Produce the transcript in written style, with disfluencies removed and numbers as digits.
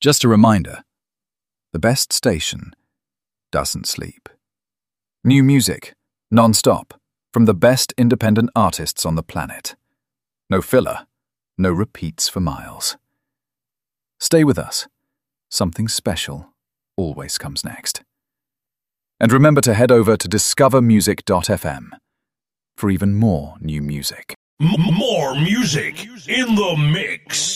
Just a reminder, the best station doesn't sleep. New music, non-stop, from the best independent artists on the planet. No filler, no repeats for miles. Stay with us. Something special always comes next. And remember to head over to discovermusic.fm for even more new music. More music in the mix.